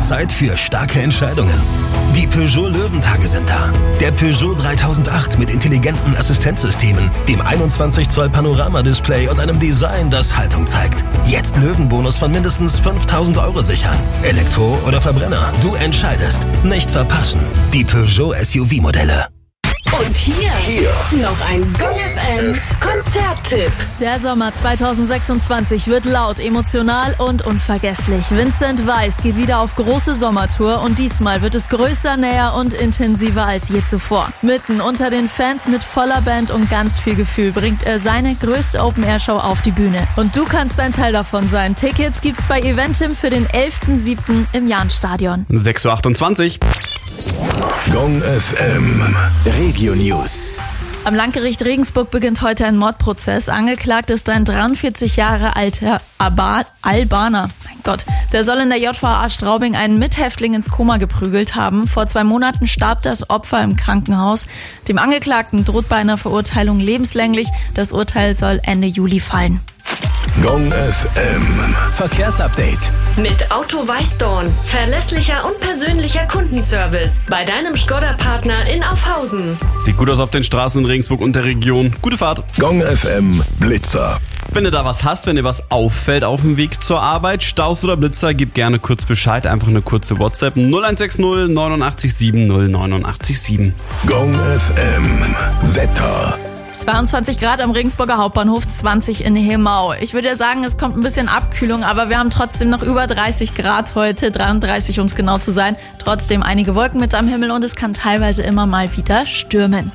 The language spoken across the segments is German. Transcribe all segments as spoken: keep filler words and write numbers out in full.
Zeit für starke Entscheidungen. Die Peugeot Löwentage sind da. Der Peugeot dreitausendacht mit intelligenten Assistenzsystemen, dem einundzwanzig Zoll Panoramadisplay und einem Design, das Haltung zeigt. Jetzt Löwenbonus von mindestens fünftausend Euro sichern. Elektro oder Verbrenner, du entscheidest. Nicht verpassen. Die Peugeot S U V-Modelle. Und hier, hier noch ein Gong F M Konzerttipp. Der Sommer zweitausendsechsundzwanzig wird laut, emotional und unvergesslich. Vincent Weiss geht wieder auf große Sommertour und diesmal wird es größer, näher und intensiver als je zuvor. Mitten unter den Fans mit voller Band und ganz viel Gefühl bringt er seine größte Open-Air-Show auf die Bühne. Und du kannst ein Teil davon sein. Tickets gibt's bei Eventim für den elften siebten im Jahnstadion. sechs Uhr achtundzwanzig. Gong F M Regio News. Am Landgericht Regensburg beginnt heute ein Mordprozess. Angeklagt ist ein dreiundvierzig Jahre alter Aba- Albaner. Mein Gott. Der soll in der J V A Straubing einen Mithäftling ins Koma geprügelt haben. Vor zwei Monaten starb das Opfer im Krankenhaus. Dem Angeklagten droht bei einer Verurteilung lebenslänglich. Das Urteil soll Ende Juli fallen. Gong F M Verkehrsupdate. Mit Auto Weißdorn. Verlässlicher und persönlicher Kundenservice. Bei deinem Skoda-Partner in Aufhausen. Sieht gut aus auf den Straßen in Regensburg und der Region. Gute Fahrt. Gong F M Blitzer. Wenn du da was hast, wenn dir was auffällt auf dem Weg zur Arbeit, Staus oder Blitzer, gib gerne kurz Bescheid. Einfach eine kurze WhatsApp null eins sechs null neun acht sieben null neun acht sieben. Gong F M Wetter. zweiundzwanzig Grad am Regensburger Hauptbahnhof, zwanzig in Hemau. Ich würde ja sagen, es kommt ein bisschen Abkühlung, aber wir haben trotzdem noch über dreißig Grad heute, dreiunddreißig um es genau zu sein. Trotzdem einige Wolken mit am Himmel und es kann teilweise immer mal wieder stürmen.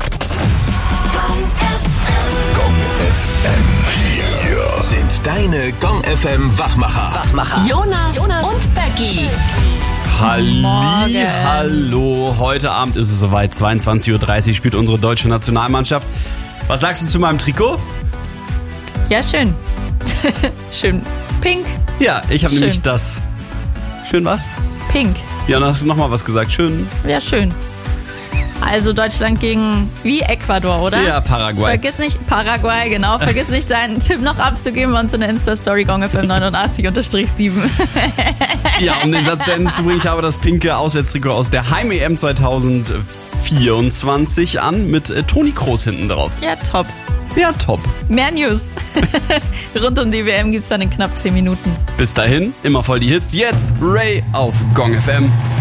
Gong F M. Hier sind deine Gong F M Wachmacher. Wachmacher. Jonas, Jonas und Becky. Halli, Morgen. hallo. Heute Abend ist es soweit. zweiundzwanzig Uhr dreißig spielt unsere deutsche Nationalmannschaft. Was sagst du zu meinem Trikot? Ja, schön. Schön pink. Ja, ich habe Schön. nämlich das. Schön was? Pink. Ja, dann hast du nochmal was gesagt. Schön. Ja, schön. Also Deutschland gegen wie Ecuador, oder? Ja, Paraguay. Vergiss nicht, Paraguay, genau. Vergiss nicht, deinen Tipp noch abzugeben und so eine Insta-Story Gong F M neunundachtzig sieben. Ja, um den Satz zu Ende zu bringen, ich habe das pinke Auswärtstrikot aus der Heim-E M zweitausendvierundzwanzig an mit äh, Toni Kroos hinten drauf. Ja, top. Ja, top. Mehr News. Rund um die W M gibt's dann in knapp zehn Minuten. Bis dahin, immer voll die Hits. Jetzt Ray auf Gong F M.